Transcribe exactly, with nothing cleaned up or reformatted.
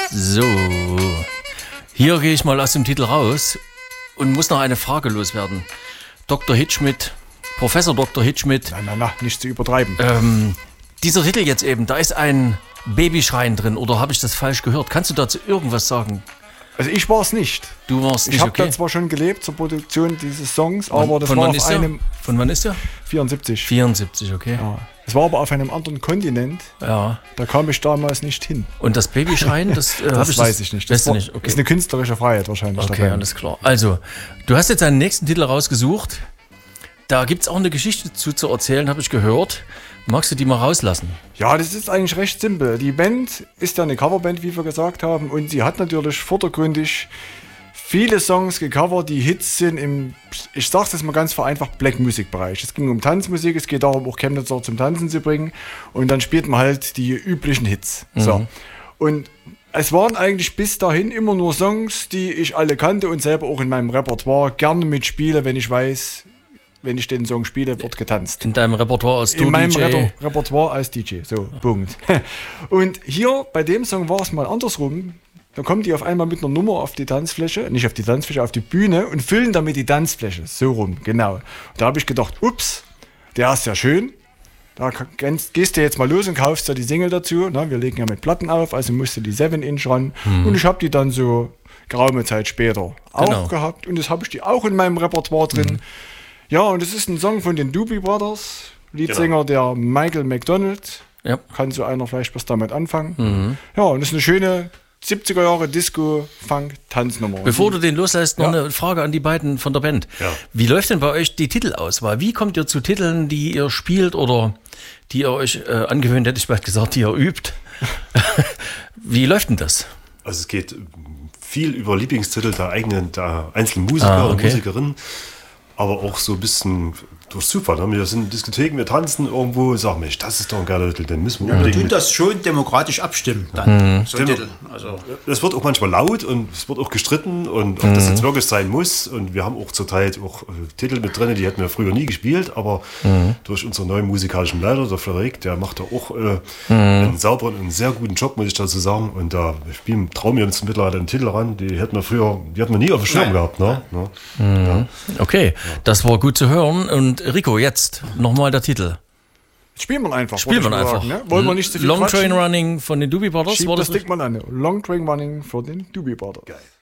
So, hier gehe ich mal aus dem Titel raus und muss noch eine Frage loswerden. Doktor Hitschmidt, Professor Doktor Hitschmidt. Nein, nein, nein, nicht zu übertreiben. Ähm, dieser Titel jetzt eben, da ist ein Babyschreien drin, oder habe ich das falsch gehört? Kannst du dazu irgendwas sagen? Also ich war es nicht. Du warst nicht, Ich habe okay. da zwar schon gelebt zur Produktion dieses Songs, Wann, aber das von war wann auf ist einem... Der? Von wann ist der? vierundsiebzig. vierundsiebzig, okay. Ja. Es war aber auf einem anderen Kontinent. Ja. Da kam ich damals nicht hin. Und das Babyschreien, das, äh, das ich weiß das, ich nicht. Das Das war, nicht. Okay. ist eine künstlerische Freiheit wahrscheinlich. Okay, dabei. alles klar. Also, du hast jetzt einen nächsten Titel rausgesucht. Da gibt es auch eine Geschichte zu, zu erzählen, habe ich gehört. Magst du die mal rauslassen? Ja, das ist eigentlich recht simpel. Die Band ist ja eine Coverband, wie wir gesagt haben. Und sie hat natürlich vordergründig viele Songs gecovert, die Hits sind im, ich sag's jetzt mal ganz vereinfacht, Black Music Bereich. Es ging um Tanzmusik, es geht darum, auch Chemnitzer zum Tanzen zu bringen. Und dann spielt man halt die üblichen Hits. Mhm. So. Und es waren eigentlich bis dahin immer nur Songs, die ich alle kannte und selber auch in meinem Repertoire gerne mitspiele, wenn ich weiß, wenn ich den Song spiele, wird getanzt. In deinem Repertoire als D J? In meinem Re- Repertoire als D J. So, Punkt. Und hier bei dem Song war es mal andersrum. Da kommen die auf einmal mit einer Nummer auf die Tanzfläche, nicht auf die Tanzfläche, auf die Bühne und füllen damit die Tanzfläche. So rum, genau. Und da habe ich gedacht, ups, der ist ja schön. Da gehst du jetzt mal los und kaufst da die Single dazu. Na, wir legen ja mit Platten auf, also musste die sieben Inch ran. Hm. Und ich habe die dann so geraume Zeit später auch genau. gehabt. Und das habe ich die auch in meinem Repertoire drin. Hm. Ja, und das ist ein Song von den Doobie Brothers. Leadsänger genau. der Michael McDonald. Ja. Kann so einer vielleicht was damit anfangen. Mhm. Ja, und das ist eine schöne siebziger Jahre Disco, Funk, Tanznummer. Bevor du den loslässt, noch ja. eine Frage an die beiden von der Band. Ja. Wie läuft denn bei euch die Titelauswahl? Wie kommt ihr zu Titeln, die ihr spielt oder die ihr euch äh, angewöhnt, hätte ich bald gesagt, die ihr übt? Wie läuft denn das? Also es geht viel über Lieblingstitel der eigenen, der einzelnen Musiker ah, okay. und Musikerinnen, aber auch so ein bisschen durch Zufall. Ne? Wir sind in Diskotheken, wir tanzen irgendwo und sagen, Mensch, das ist doch ein geiler Titel, den müssen wir ja, unbedingt. Wir tun das schon demokratisch abstimmen. Dann. Mhm. So Titel. Also. Es wird auch manchmal laut und es wird auch gestritten und ob mhm. das jetzt wirklich sein muss. Und wir haben auch zurzeit auch äh, Titel mit drin, die hätten wir früher nie gespielt, aber mhm. durch unseren neuen musikalischen Leiter, der Frederik, der macht da auch äh, mhm. einen sauberen und sehr guten Job, muss ich dazu sagen. Und da spielen, trauen wir uns mittlerweile einen Titel ran, die hätten wir früher, die hatten wir nie auf dem Schirm Nein. gehabt. Ne? Mhm. Ja. Okay, ja. Das war gut zu hören. Und Rico, jetzt nochmal der Titel. Spielen wir einfach. Spielen wir einfach. Sagen, ne? Wollen wir nicht so viel Long quatschen? Train Running von den Doobie Brothers. Schieb das Ding mal an. Long Train Running von den Doobie Brothers. Geil.